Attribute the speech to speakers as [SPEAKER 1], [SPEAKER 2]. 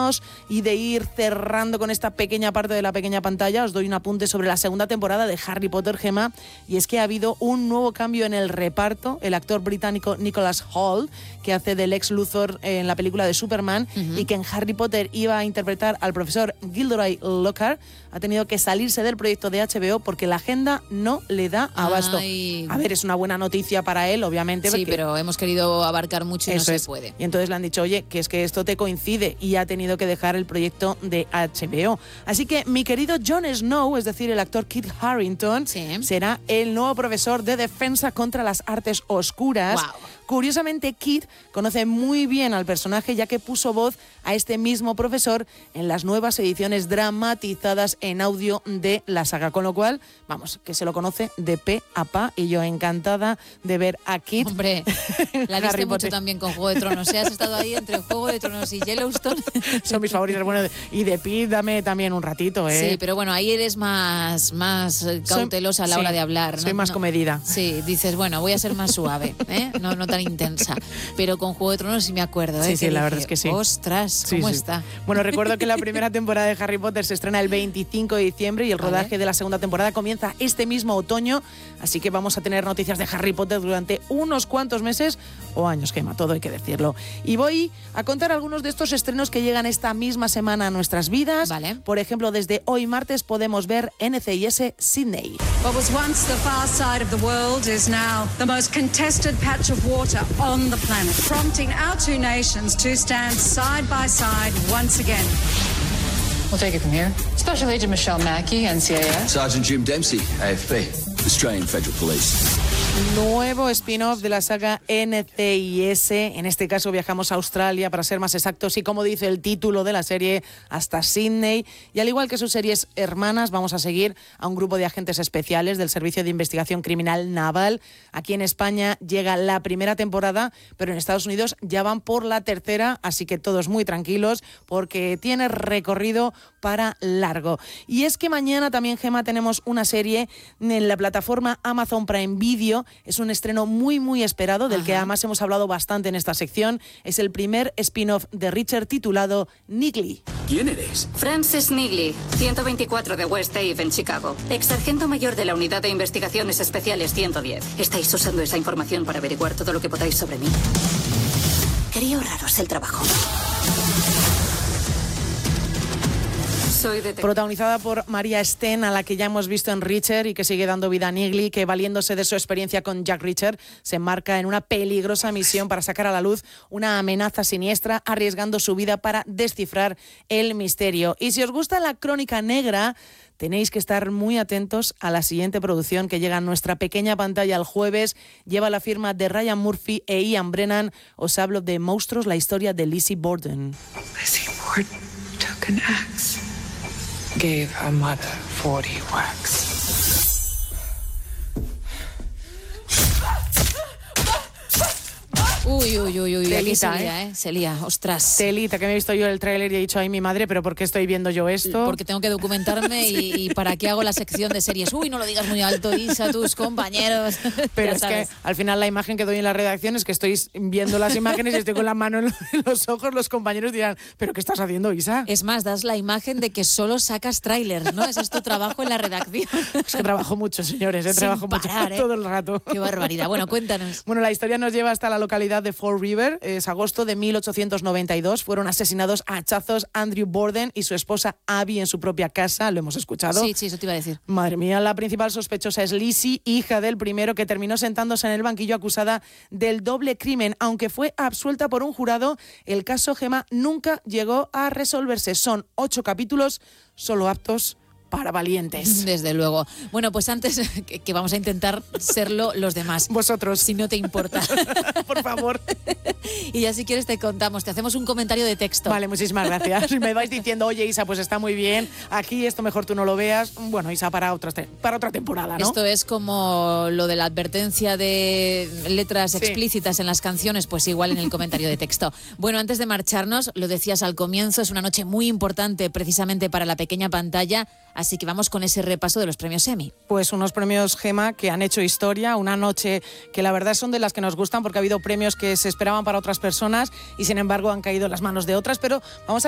[SPEAKER 1] Y de ir cerrando con esta pequeña parte de la pequeña pantalla, os doy un apunte sobre la segunda temporada de Harry Potter, Gemma, y es que ha habido un nuevo cambio en el reparto. El actor británico Nicholas Hoult, que hace del Lex Luthor en la película de Superman, y que en Harry Potter iba a interpretar al profesor Gilderoy Lockhart, ha tenido que salirse del proyecto de HBO porque la agenda no le da abasto.
[SPEAKER 2] Ay.
[SPEAKER 1] A ver, es una buena noticia para él, obviamente.
[SPEAKER 2] Sí, pero hemos querido abarcar mucho y no se puede.
[SPEAKER 1] Y entonces le han dicho, oye, que es que esto te coincide, y ha tenido que dejar el proyecto de HBO. Así que mi querido Jon Snow, es decir, el actor Kit Harington, será el nuevo profesor de defensa contra las artes oscuras.
[SPEAKER 2] Wow.
[SPEAKER 1] Curiosamente, Kit conoce muy bien al personaje, ya que puso voz a este mismo profesor en las nuevas ediciones dramatizadas en audio de la saga, con lo cual, vamos, que se lo conoce de pe a pa, y yo encantada de ver a Kit.
[SPEAKER 2] Hombre, la viste mucho también con Juego de Tronos, ¿eh? Has estado ahí entre Juego de Tronos y Yellowstone.
[SPEAKER 1] Son mis favoritos. Bueno, y de Pete dame también un ratito, ¿eh?
[SPEAKER 2] Sí, pero bueno, ahí eres más cautelosa a la hora de hablar, ¿no?
[SPEAKER 1] Soy más comedida.
[SPEAKER 2] Sí, dices, bueno, voy a ser más suave, ¿eh? No tan intensa. Pero con Juego de Tronos sí me acuerdo, ¿eh?
[SPEAKER 1] Sí, la verdad es que sí.
[SPEAKER 2] Ostras, ¿cómo está?
[SPEAKER 1] Bueno, recuerdo que la primera temporada de Harry Potter se estrena el 25 de diciembre y el rodaje de la segunda temporada comienza este mismo otoño, así que vamos a tener noticias de Harry Potter durante unos cuantos meses o años, Gemma, todo hay que decirlo. Y voy a contar algunos de estos estrenos que llegan esta misma semana a nuestras vidas.
[SPEAKER 2] Vale.
[SPEAKER 1] Por ejemplo, desde hoy martes podemos ver NCIS Sydney.
[SPEAKER 3] What was once the far side of the world is now the most contested patch of water on the planet, prompting our two nations to stand side by side once again.
[SPEAKER 4] We'll take it from here. Special Agent Michelle Mackey, NCIS.
[SPEAKER 5] Sergeant Jim Dempsey, AFP, Australian Federal Police.
[SPEAKER 1] Nuevo spin-off de la saga NCIS. En este caso viajamos a Australia, para ser más exactos, y como dice el título de la serie, hasta Sydney. Y al igual que sus series hermanas, vamos a seguir a un grupo de agentes especiales del Servicio de Investigación Criminal Naval. Aquí en España llega la primera temporada, pero en Estados Unidos ya van por la tercera, así que todos muy tranquilos porque tiene recorrido para largo. Y es que mañana también, Gemma, tenemos una serie en la plataforma Amazon Prime Video. Es un estreno muy, muy esperado, del que además hemos hablado bastante en esta sección. Es el primer spin-off de Reacher titulado Niggly.
[SPEAKER 5] ¿Quién eres?
[SPEAKER 6] Frances Niggly, 124 de West Ave en Chicago. Ex sargento mayor de la Unidad de Investigaciones Especiales 110. Estáis usando esa información para averiguar todo lo que podáis sobre mí. Quería ahorraros el trabajo.
[SPEAKER 1] Protagonizada por María Sten, a la que ya hemos visto en Reacher y que sigue dando vida a Niggly, que valiéndose de su experiencia con Jack Reacher se embarca en una peligrosa misión para sacar a la luz una amenaza siniestra, arriesgando su vida para descifrar el misterio. Y si os gusta la crónica negra, tenéis que estar muy atentos a la siguiente producción que llega a nuestra pequeña pantalla el jueves. Lleva la firma de Ryan Murphy e Ian Brennan. Os hablo de Monstruos, la historia de Lizzie Borden.
[SPEAKER 7] Lizzie Borden took an axe. Gave her mother 40 whacks.
[SPEAKER 2] Uy,
[SPEAKER 1] Telita,
[SPEAKER 2] aquí se lía, se lía, ostras.
[SPEAKER 1] Telita, que me he visto yo el tráiler y he dicho, ay, mi madre, pero ¿por qué estoy viendo yo esto?
[SPEAKER 2] Porque tengo que documentarme y para qué hago la sección de series. Uy, no lo digas muy alto, Isa, tus compañeros.
[SPEAKER 1] Pero es que al final la imagen que doy en la redacción es que estoy viendo las imágenes y estoy con la mano en los ojos. Los compañeros dirán, ¿pero qué estás haciendo, Isa?
[SPEAKER 2] Es más, das la imagen de que solo sacas trailers, ¿no? Ese es tu trabajo en la redacción.
[SPEAKER 1] Es que trabajo mucho, señores, trabajo
[SPEAKER 2] parar,
[SPEAKER 1] mucho todo el rato.
[SPEAKER 2] Qué barbaridad. Bueno, cuéntanos.
[SPEAKER 1] Bueno, la historia nos lleva hasta la localidad de Fall River. Es agosto de 1892. Fueron asesinados a hachazos Andrew Borden y su esposa Abby en su propia casa. Lo hemos escuchado.
[SPEAKER 2] Sí, eso te iba a decir.
[SPEAKER 1] Madre mía, la principal sospechosa es Lizzie, hija del primero, que terminó sentándose en el banquillo acusada del doble crimen. Aunque fue absuelta por un jurado, el caso, Gemma, nunca llegó a resolverse. Son 8 capítulos, solo aptos para valientes.
[SPEAKER 2] Desde luego. Bueno, pues antes que vamos a intentar serlo los demás.
[SPEAKER 1] Vosotros.
[SPEAKER 2] Si no te importa.
[SPEAKER 1] Por favor.
[SPEAKER 2] Y ya si quieres te contamos, te hacemos un comentario de texto.
[SPEAKER 1] Vale, muchísimas gracias. Si me vais diciendo, oye, Isa, pues está muy bien, aquí esto mejor tú no lo veas. Bueno, Isa, para otra temporada, ¿no?
[SPEAKER 2] Esto es como lo de la advertencia de letras explícitas en las canciones, pues igual en el comentario de texto. Bueno, antes de marcharnos, lo decías al comienzo, es una noche muy importante precisamente para la pequeña pantalla. Así que vamos con ese repaso de los premios Emmy.
[SPEAKER 1] Pues unos premios, Gemma, que han hecho historia, una noche que la verdad son de las que nos gustan porque ha habido premios que se esperaban para otras personas y sin embargo han caído en las manos de otras, pero vamos a